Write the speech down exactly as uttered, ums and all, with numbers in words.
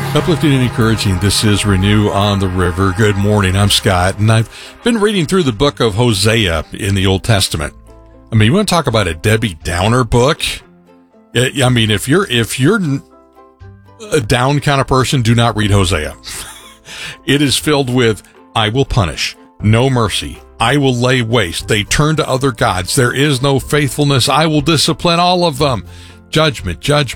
Uplifting and encouraging, this is Renew on the River. Good morning, I'm Scott, and I've been reading through the book of Hosea in the Old Testament. I mean, you want to talk about a Debbie Downer book? I mean, if you're, if you're a down kind of person, do not read Hosea. It is filled with, I will punish, no mercy, I will lay waste, they turn to other gods, there is no faithfulness, I will discipline all of them. Judgment, judgment.